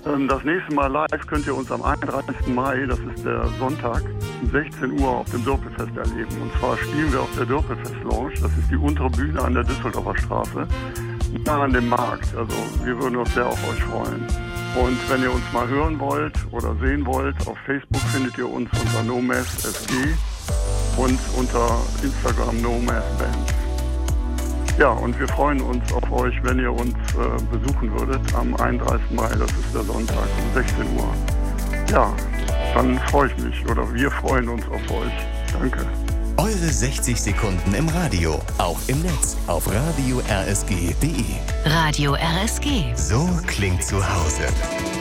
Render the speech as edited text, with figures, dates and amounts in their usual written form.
Das nächste Mal live könnt ihr uns am 31. Mai, das ist der Sonntag, um 16 Uhr auf dem Dörpelfest erleben. Und zwar spielen wir auf der Dörpelfest Lounge, das ist die untere Bühne an der Düsseldorfer Straße, nah an dem Markt. Also wir würden uns sehr auf euch freuen. Und wenn ihr uns mal hören wollt oder sehen wollt, auf Facebook findet ihr uns unter NoMassSG und unter Instagram NoMassBand. Ja, und wir freuen uns auf euch, wenn ihr uns besuchen würdet am 31. Mai, das ist der Sonntag um 16 Uhr. Ja, dann freue ich mich oder wir freuen uns auf euch. Danke. Eure 60 Sekunden im Radio, auch im Netz auf radio-rsg.de. Radio RSG. So klingt zu Hause.